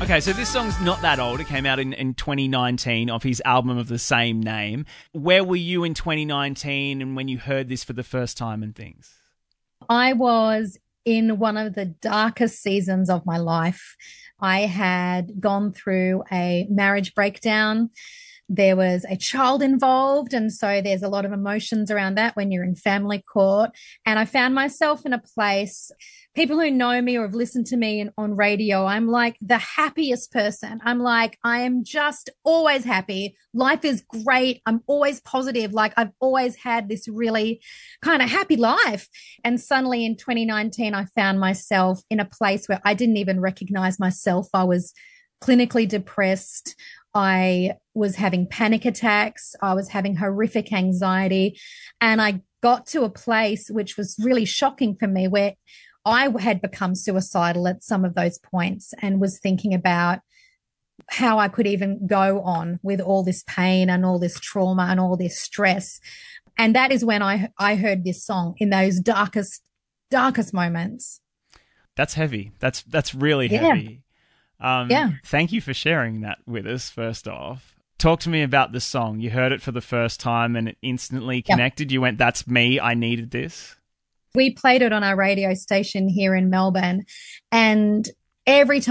Okay, so this song's not that old. It came out in 2019 off his album of the same name. Where were you in 2019 and when you heard this for the first time and things? I was in one of the darkest seasons of my life. I had gone through a marriage breakdown. There was a child involved. And so there's a lot of emotions around that when you're in family court. And I found myself in a place, people who know me or have listened to me on radio, I'm like the happiest person. I'm like, I am just always happy. Life is great. I'm always positive. Like I've always had this really kind of happy life. And suddenly in 2019, I found myself in a place where I didn't even recognize myself. I was clinically depressed. I was having panic attacks. I was having horrific anxiety. And I got to a place which was really shocking for me where I had become suicidal at some of those points and was thinking about how I could even go on with all this pain and all this trauma and all this stress. And that is when I heard this song in those darkest moments. That's heavy. That's really heavy. Thank you for sharing that with us, first off. Talk to me about the song. You heard it for the first time and it instantly connected. You went, that's me. I needed this. We played it on our radio station here in Melbourne. And every time